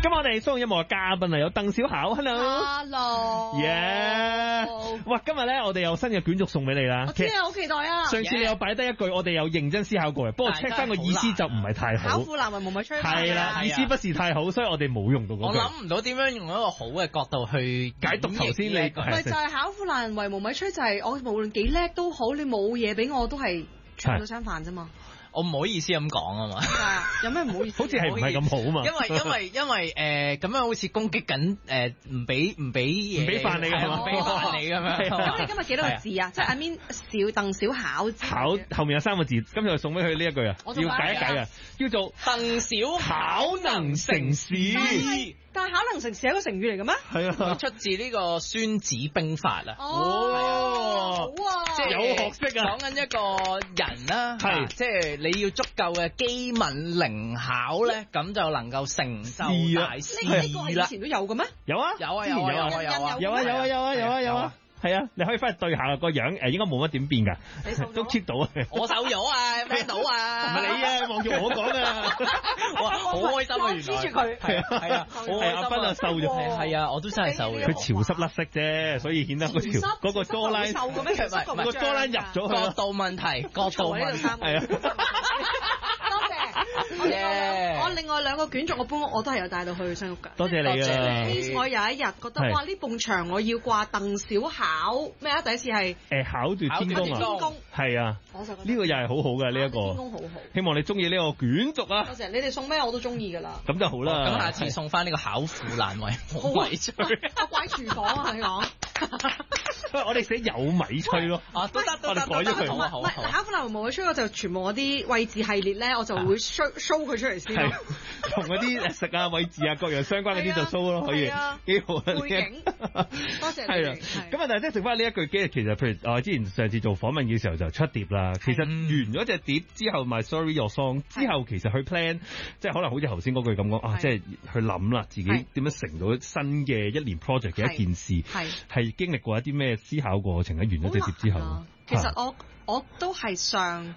今日我哋送音樂嘅嘉賓啊，有鄧小巧 ，Hello， 耶！哇，今日咧我哋有新嘅卷軸送俾你啦。 我知啊，好期待啊！ 上次你有擺低一句，我哋有認真思考過嘅，不過 check 翻個意思就唔係太好。 巧婦難為無米炊。 係啦，意思不是太好，所以我哋冇用到嗰句。 我諗唔到點樣用一個好嘅角度去解讀頭先你。 咪就係巧婦難為無米炊，就係我無論幾叻都好，你冇嘢俾我都係搶到餐飯啫嘛。 我唔好意思咁講啊嘛。 有咩唔好意思？ 好似係唔係咁好啊嘛？ 因為咁樣好似攻擊緊唔俾飯你係嘛？ 唔俾飯你咁樣。 咁你今日幾多個字啊？即係I mean小鄧小巧。 巧後面有3個字，今日就送俾佢呢一句啊，要解一解啊，叫做鄧小巧能成事。 但係巧能成事係一個成語嚟嘅咩？ 係啊， 出自呢個《孫子兵法》啊。 哦， 好啊， 即係有學識啊。 講緊一個人啦， 係即係你要足夠嘅機敏靈巧咧，咁就能夠成就大事啦。 呢個係以前都有嘅咩？ 有啊，有啊。係啊，你可以翻去對下個樣，應該冇乜點變㗎，都 keep 到啊！ 我瘦咗啊，聽到啊！ 唔係你啊，望住我講啊！ 哇，好開心啊！原來黐住佢， 係啊， 阿斌啊瘦咗， 係啊，我都真係瘦咗。 佢潮濕甩色啫，所以顯得嗰個jawline個jawline入咗去。 角度問題，角度問題， 係啊。 我另外2個卷軸我搬屋我都係有帶到去新屋㗎。 多謝你啊！ 我有一日覺得哇，呢埲牆我要掛鄧小巧咩啊？第一次係巧住天宮啊！係啊，呢個又係好好嘅呢一個。天宮好好。希望你中意呢個卷軸啊！ 多謝你哋送咩我都中意㗎啦。 咁就好啦。 咁下次送翻呢個巧婦難為無米炊。 我擺廚房啊！你講。 我哋寫有米炊咯。 啊，都得， 我哋改咗佢。 唔係巧婦難為無米炊，我就全部我啲位置系列咧，我就會 show 佢出嚟先。 同嗰啲食啊、位置啊各樣相關嗰啲就 show 咯，可以幾好啊！ 背景，多謝你。 係啊，咁啊，但係即係食翻呢一句，其實譬如我之前上次做訪問嘅時候就出碟啦。其實完咗隻碟之後，My Story Your Song 之後，其實去 plan，即係可能好似頭先嗰句咁講啊，即係去諗啦，自己點樣成到新嘅一年 project 嘅一件事，係經歷過一啲咩思考過程喺完咗隻碟之後。 其實我都係上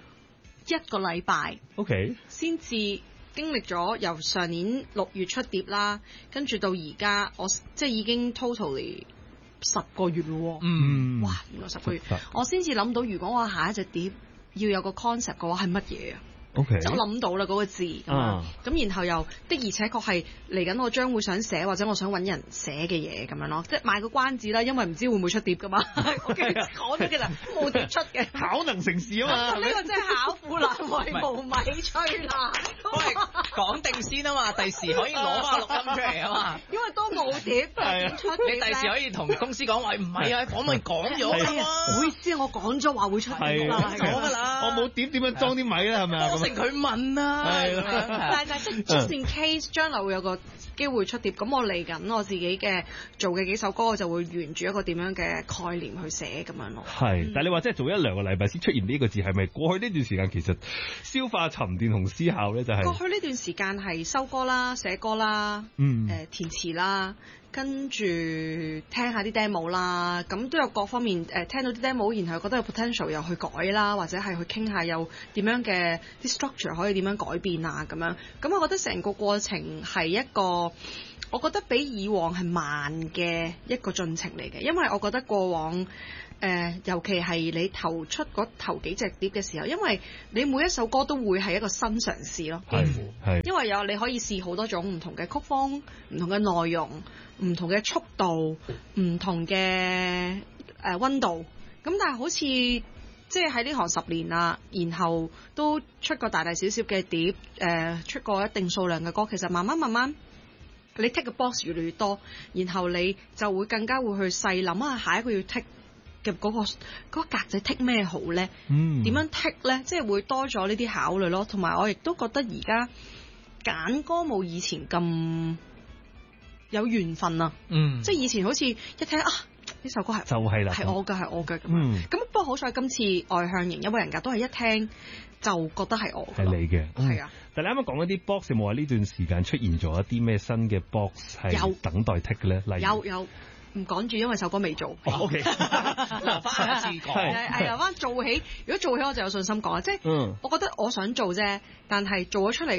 1個禮拜 ，OK， 先至經歷咗由上年6月出碟啦，跟住到而家我即係已經 totally 10個月咯。哇，原來10個月，我先至諗到如果我下一隻碟要有個 concept 嘅話係乜嘢啊 ？OK， 就諗到啦嗰個字咁然後又的而且確係嚟緊我將會想寫或者我想揾人寫嘅嘢咁樣咯，即係賣個關子啦，因為唔知會唔會出碟噶嘛。我講咗嘅啦，冇碟出嘅， 巧能成事啊嘛。 呢個真係巧婦難為無米炊啦。 講定先啊嘛，第時可以攞翻錄音出嚟啊嘛。 因為都冇碟出， 你第時可以同公司講話，唔係啊，訪問講咗啊嘛。 會知我講咗話會出碟啦， 講㗎啦。 我冇碟點樣裝啲米咧，係咪啊？ 佢問啊， 但係即係 just in case 將來會有個機會出碟，咁我嚟緊我自己嘅做嘅幾首歌，我就會沿住一個點樣嘅概念去寫咁樣咯。 係，但係你話即係做1-2個禮拜先出現呢個字，係咪過去呢段時間其實消化沉澱同思考咧？就係過去呢段時間係收歌啦、寫歌啦、填詞啦。跟住聽下啲 demo 啦，咁都有各方面聽到啲 demo，然後覺得有 potential 又去改啦，或者係去傾下有點樣嘅啲 structure 可以點樣改變啊咁樣。咁我覺得成個過程係一個，我覺得比以往係慢嘅一個進程嚟嘅，因為我覺得過往尤其係你頭幾隻碟嘅時候，因為你每一首歌都會係一個新嘗試咯，幾乎因為你可以試好多種唔同嘅曲風、唔同嘅內容、唔同嘅速度、唔同嘅溫度。咁但係好似即係喺呢行10年啦，然後都出過大大小小嘅碟，出過一定數量嘅歌，其實慢慢你 tick 嘅 box 越嚟越多，然後你就會更加會去細諗啊，下一個要 tick嘅嗰個格仔剔咩好咧？點樣剔咧？即係會多咗呢啲考慮咯。同埋我亦都覺得而家揀歌冇以前咁有緣分啊。即係以前好似一聽啊，呢首歌係就係啦， 係我嘅咁。咁不過好彩今次外向型有冇人格都係一聽就覺得係我嘅， 係你嘅， 係啊。 但係你啱啱講嗰啲 box 有冇話呢段時間出現咗一啲咩新嘅 box 係等待剔嘅咧？例如有。唔講住，因為首歌未做。 OK， 留翻下次講。 係留翻做起，如果做起我就有信心講啦。即係我覺得我想做啫，但係做咗出嚟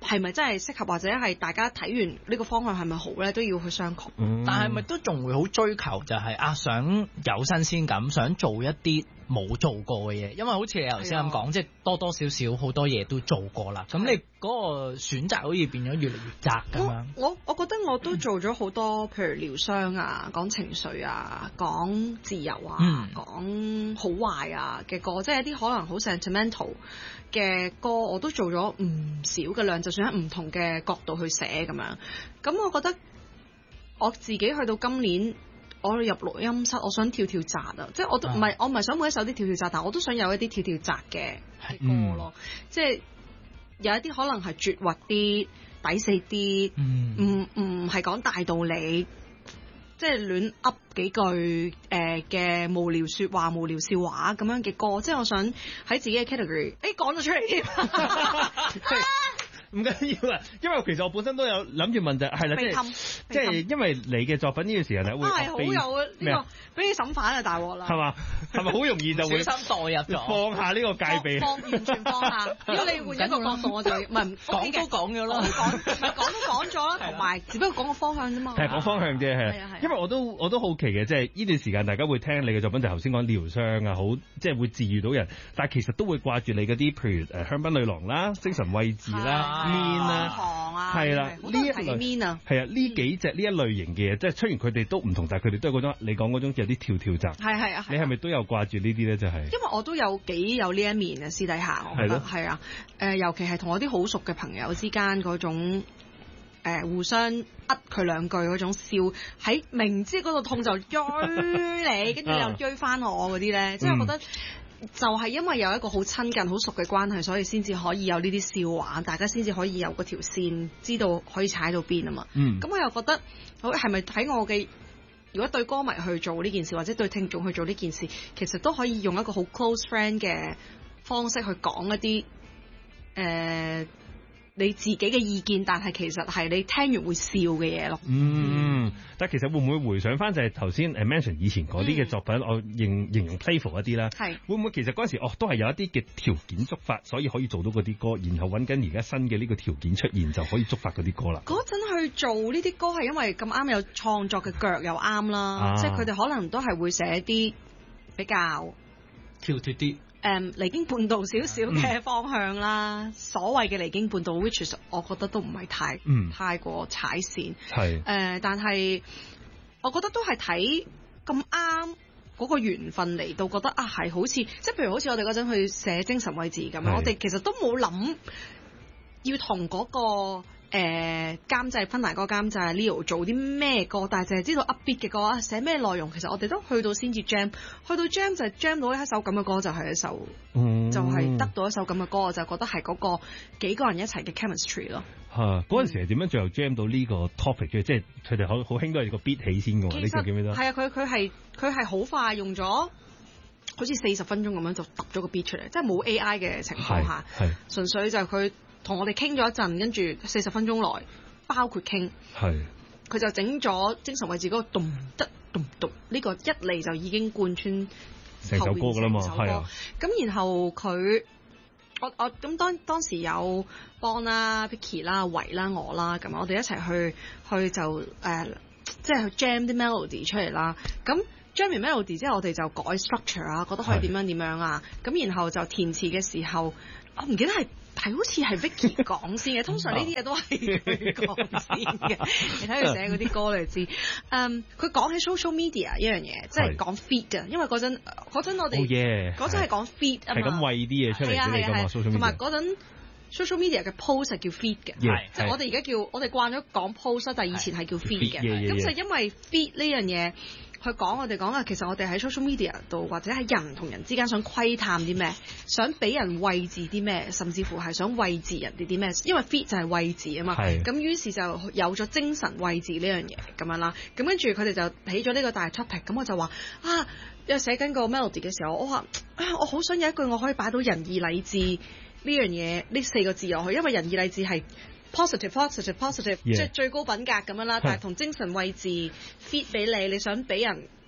係咪真係適合，或者係大家睇完呢個方向係咪好咧，都要去商榷。 但係咪都仲會好追求就係想有新鮮感，想做一啲冇做過嘅嘢？因為好似你頭先咁講，即係多多少少好多嘢都做過啦。咁你嗰個選擇好似變咗越嚟越窄咁樣。 我覺得我都做咗好多，譬如療傷啊、講情緒啊、講自由啊、講好壞啊嘅歌，即係一啲可能好 sentimental 嘅歌，我都做咗唔少嘅量，就算喺唔同嘅角度去寫咁樣。咁我覺得我自己去到今年，我入錄音室，我想跳跳紮啊！即係我唔係想每一首啲跳跳紮，但我都想有一啲跳跳紮嘅歌咯。即係有一啲可能係絕核啲、抵死啲，唔係講大道理，即係亂噏幾句嘅無聊説話、無聊笑話咁樣嘅歌。即係我想喺自己嘅 category， 講咗出嚟添。 唔緊要啊，因為其實我本身都有諗住問就係啦，即係因為你嘅作品呢個時候咧會好有呢個俾你審反啊大鑊啦， 係嘛？係咪好容易就會小心代入咗， 放下呢個戒備， 完全放下。如果你換一個角度，我就唔係講都講咗啦， 講都講咗啦，同埋只不過講個方向啫嘛。 係講方向啫，係。因為我都好奇嘅，即係呢段時間大家會聽你嘅作品，就頭先講療傷啊，好即係會治癒到人，但係其實都會掛住你嗰啲，譬如香檳女郎啦、精神位置啦。面啊，係啦，呢一類啊，係啊，呢幾隻呢一類型嘅嘢，即係雖然佢哋都唔同，但係佢哋都係嗰種你講嗰種有啲跳跳紮。係啊，你係咪都有掛住呢啲咧？就係因為我都有幾有呢一面啊，私底下我覺得係啊，尤其係同我啲好熟嘅朋友之間嗰種互相佢兩句嗰種笑，喺明知嗰度痛就追你，跟住又追翻我嗰啲咧，即係我覺得。就係因為有一個好親近、好熟嘅關係，所以先至可以有呢啲笑話，大家先至可以有嗰條線，知道可以踩到邊啊嘛。咁我又覺得，係咪喺我嘅，如果對歌迷去做呢件事，或者對聽眾去做呢件事，其實都可以用一個好 close friend 嘅方式去講一啲你自己嘅意見，但係其實係你聽完會笑嘅嘢咯。 但係其實會唔會回想翻就係頭先 mention 以前嗰啲嘅作品，我形容 playful 一啲啦。係會唔會其實嗰陣時都係有一啲嘅條件觸發，所以可以做到嗰啲歌，然後揾緊而家新嘅呢個條件出現，就可以觸發嗰啲歌啦。 嗰陣去做呢啲歌係因為咁啱有創作嘅腳又啱啦，即係佢哋可能都係會寫啲比較跳脫啲。 離經叛道少少嘅方向啦，所謂嘅離經叛道 which is 我覺得都唔係太過踩線。但係我覺得都係睇咁啱嗰個緣分嚟到，覺得係好似即係譬如好似我哋嗰陣去寫精神位置咁樣，我哋其實都冇諗要同嗰個監製芬蘭嗰個監製 Leo 做啲咩歌，但係淨係知道 upbeat 嘅歌，寫咩內容，其實我哋都去到先至 jam， 去到 jam 就 jam 到一首咁嘅歌，就係一首，就係得到一首咁嘅歌，我就覺得係嗰個幾個人一齊嘅 chemistry 咯。 嗰陣時係點樣最後 jam 到呢個 topic 嘅？即係佢哋好興都係個 beat 起先嘅喎，你記唔記得？係啊， 佢係好快用咗好似40分鐘咁樣就揼咗個 beat 出嚟，即係冇 AI 嘅情況下，純粹就係佢同我哋傾咗一陣，跟住40分鐘內包括傾，佢就整咗精神位置嗰個咚得咚咚呢個一嚟就已經貫穿成首歌㗎啦嘛，係啊。 咁然後佢我咁當時有幫啦 Vicky 啦、維啦、我啦，咁我哋一齊去就即係去 jam 啲 melody 出嚟啦。咁 jam 完 melody 之後，我哋就改 structure 啊，覺得可以點樣啊。咁然後就填詞嘅時候，我唔記得係好似係 Vicky 講先嘅，通常呢啲嘢都係佢講先嘅。你睇佢寫嗰啲歌你就知。佢講起 social media 呢樣嘢，即係講 feed 嘅，因為嗰陣我哋嗰陣係講 feed 啊嘛， 係咁餵啲嘢出嚟俾你㗎嘛 social media。同埋嗰陣 social media 嘅 post 係叫 feed 嘅，即係我哋而家叫我哋慣咗講 post， 但係以前係叫 feed 嘅。咁就因為 feed 呢樣嘢。去講我哋講啊，其實我哋喺 social media 度或者喺人同人之間想窺探啲咩，想俾人位置啲咩，甚至乎係想位置人哋啲咩，因為 feed 就係位置啊嘛。咁於是就有咗精神位置呢樣嘢咁樣啦。咁跟住佢哋就起咗呢個大 topic， 咁我就話因為寫緊個 melody 嘅時候，我話我好想有一句我可以擺到仁義禮智呢樣嘢呢4個字落去，因為仁義禮智係positive， 即係最高品格咁樣啦。但係同精神位置 feed 俾你想俾人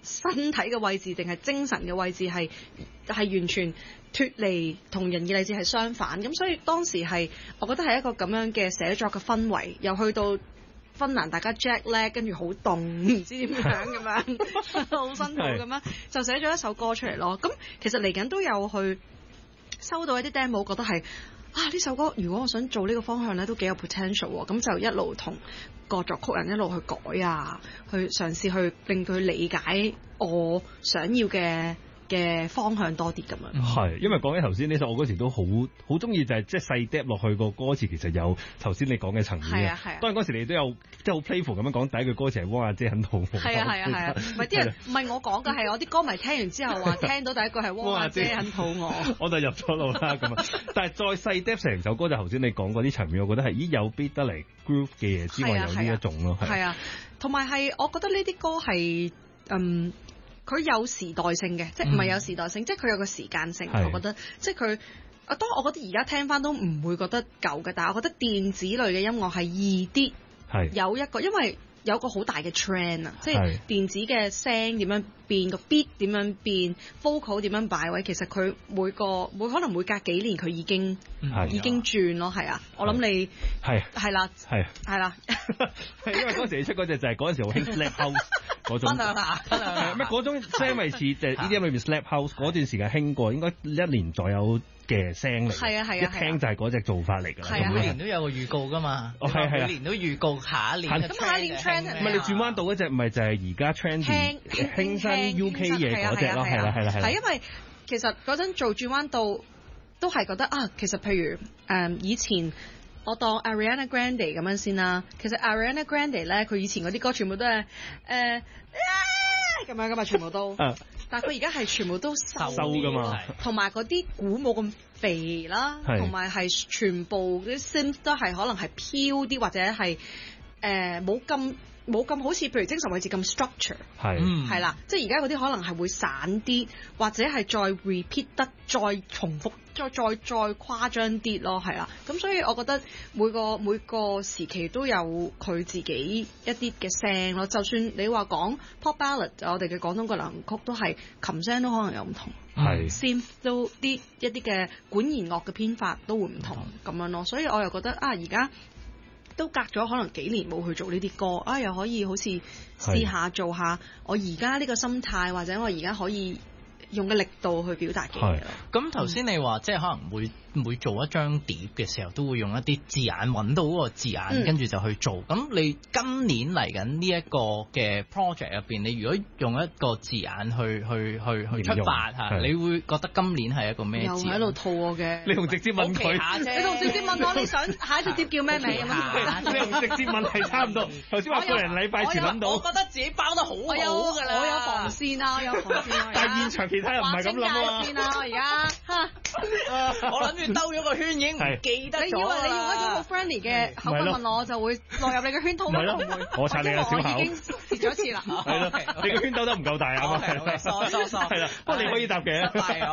身體嘅位置定係精神嘅位置係完全脫離同仁義禮智係相反。咁所以當時係我覺得係一個咁樣嘅寫作嘅氛圍，又去到芬蘭大家 jet lag， 跟住好凍，唔知點樣咁樣，好辛苦咁樣，就寫咗一首歌出嚟咯。咁其實嚟緊都有去收到一啲 demo， 覺得係呢首歌如果我想做呢個方向咧，都幾有 potential 喎。咁就一路同個作曲人一路去改啊，去嘗試去令佢理解我想要嘅方向多啲咁樣。 係，因為講起頭先呢首，我嗰時都好中意，就係即係細 dep 落去個歌詞，其實有頭先你講嘅層面嘅。 係啊。 當然嗰時你都有即係好 playful 咁樣講，第一句歌詞係汪阿姐很肚餓。 係啊。唔係啲人唔係我講嘅，係我啲歌迷聽完之後話聽到第一句係汪阿姐很肚餓， 我就入咗腦啦咁啊。但係再細 dep 成首歌，就頭先你講嗰啲層面，我覺得係有 beat 得嚟 groove 嘅嘢之外，有呢一種咯。係啊， 同埋係我覺得呢啲歌係佢有時代性嘅，即係唔係有時代性，即係佢有個時間性。我覺得即係佢當我覺得而家聽翻都唔會覺得舊嘅，但係我覺得電子類嘅音樂係易啲，有一個因為有個好大嘅 trend 啊，即係電子嘅聲點樣變，個 beat 點樣變，vocal 點樣擺位，其實佢可能每隔幾年佢已經轉咯。係啊，我諗你係啦，因為嗰時你出嗰隻就係嗰陣時好興 slap house 嗰種，分享下咩嗰種聲咪似就 EDM 裏面 slap house 嗰段時間興過，應該1年左右嘅聲嚟。係啊，一聽就係嗰隻做法嚟㗎。 每年都有個預告㗎嘛。每年都預告下一年嘅 trend。 唔係你轉彎道嗰隻，唔係就係而家 trendy 輕身 UK 嘢嗰隻咯，係啦。 係因為其實嗰陣做轉彎道都係覺得其實譬如以前我當 Ariana Grande 咁樣先啦。其實 Ariana Grande 咧，佢以前嗰啲歌全部都係咁樣㗎嘛，全部都。但係佢而家係全部都瘦㗎嘛，同埋嗰啲鼓冇咁肥啦，同埋係全部啲 synth 都係可能係飄啲，或者係冇咁好似譬如精神位置咁 structure， 係啦，即係而家嗰啲可能係會散啲，或者係再 repeat 得再重複，再誇張啲咯，係啦。咁所以我覺得每個時期都有佢自己一啲嘅聲咯。就算你話講 pop ballad， 我哋嘅廣東歌流行曲都係琴聲都可能有唔同，synth 都一啲嘅管弦樂嘅編法都會唔同咁樣咯。所以我又覺得而家都隔咗可能幾年冇去做呢啲歌，又可以好似試下做下我而家呢個心態，或者我而家可以用嘅力度去表達嘅嘢咯。 咁頭先你話即係可能每做一張碟嘅時候都會用一啲字眼揾到嗰個字眼，跟住就去做。咁你今年嚟緊呢一個嘅 project 入邊，你如果用一個字眼去出發嚇，你會覺得今年係一個咩字？ 又喺度套我嘅。 你同直接問佢， 你同直接問我你想下一隻碟叫咩名？ 你同直接問係差唔多。頭先話個人禮拜前諗到， 我覺得自己包得好好㗎啦。 我有防線啊，有防線啊。 但係現場其他人唔係咁諗啊。 線啊，而家我諗住兜咗個圈已經唔記得咗。 你以為你用一種好 friendly 嘅口吻問我，就會落入你嘅圈套咩？ 我擦你個小口。 我已經試咗一次啦。 係咯，你個圈兜得唔夠大啊嘛？係啦，不過你可以答嘅。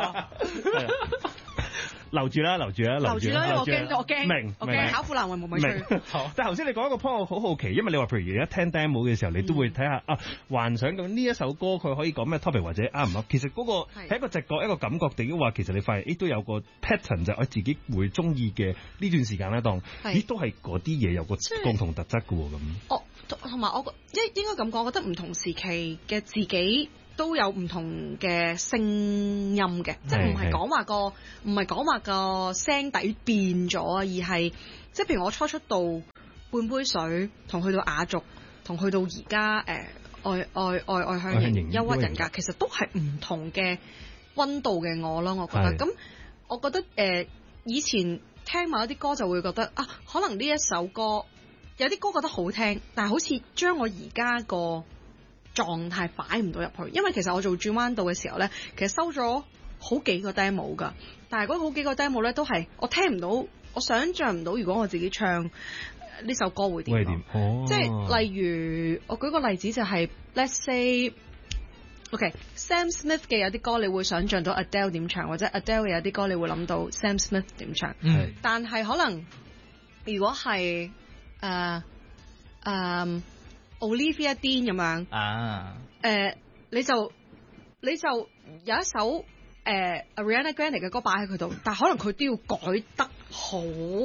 留住啦，我驚。明，巧婦難為無米炊。但係頭先你講一個 point，我好好奇，因為你話譬如而家聽 demo 嘅時候，你都會睇下幻想咁呢一首歌佢可以講咩 topic 或者啱唔啱？其實嗰個係一個直覺一個感覺，定話其實你發現都有個 pattern 就係我自己會中意嘅呢段時間咧，當都係嗰啲嘢有個共同特質嘅喎咁。 同埋我應該咁講，我覺得唔同時期嘅自己都有唔同嘅聲音嘅，即係唔係講話個聲底變咗啊，而係即係譬如我初出道半杯水，同去到雅俗，同去到而家愛向型憂鬱人格，其實都係唔同嘅溫度嘅我咯，我覺得。咁我覺得以前聽某一啲歌就會覺得可能呢一首歌有啲歌覺得好聽，但係好似將我而家個狀態擺唔到入去，因為其實我做轉彎道嘅時候咧，其實收咗好幾個 demo 㗎，但係嗰好幾個 demo 咧都係我聽唔到，我想像唔到如果我自己唱呢首歌會點。即係例如我舉個例子就係 let's say Sam Smith 嘅有啲歌你會想像到 Adele 點唱，或者 Adele 有啲歌你會諗到 Sam Smith 點唱。但係可能如果係Olivia Dean 咁樣你就有一首Ariana Grande 嘅歌擺喺佢度，但可能佢都要改得好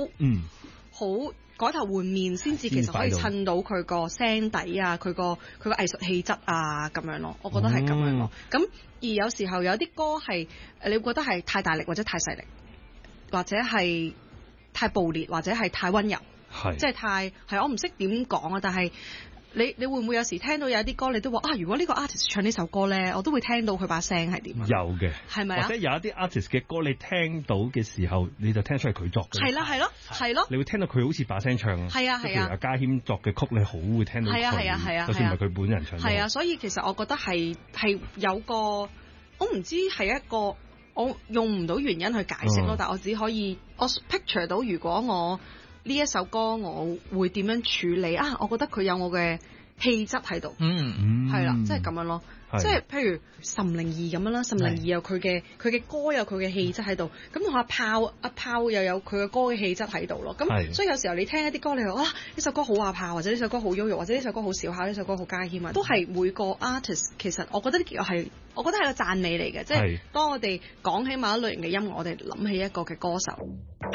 改頭換面先至，其實可以襯到佢個聲底啊，佢個藝術氣質啊咁樣咯。我覺得係咁樣咯。咁而有時候有啲歌係你會覺得係太大力或者太細力，或者係太暴烈或者係太溫柔，即係太係我唔識點講啊，但係。你會唔會有時聽到有啲歌，你都話啊？如果呢個 artist 唱呢首歌咧，我都會聽到佢把聲係點？有嘅， 係咪啊？ 或者有一啲 artist 嘅歌，你聽到嘅時候，你就聽出係佢作嘅。係咯。你會聽到佢好似把聲唱啊。係啊。譬如阿家謙作嘅曲，你好會聽到佢。係啊。就算唔係佢本人唱。 係啊，所以其實我覺得係有個，我唔知係一個，我用唔到原因去解釋咯，但我只可以我 picture 到，如果我。呢一首歌我會點樣處理啊？我覺得佢有我嘅氣質喺度，係啦，即係咁樣咯。即係譬如岑寧兒咁樣啦，岑寧兒有佢嘅歌有佢嘅氣質喺度，咁同阿炮又有佢嘅歌嘅氣質喺度咯。咁所以有時候你聽一啲歌，你話哇呢首歌好阿炮，或者呢首歌好 Yoyo，或者呢首歌好小巧，呢首歌好家謙啊，都係每個 artist 其實我覺得係個讚美嚟嘅，即係當我哋講起某一類型嘅音樂，我哋諗起一個嘅歌手。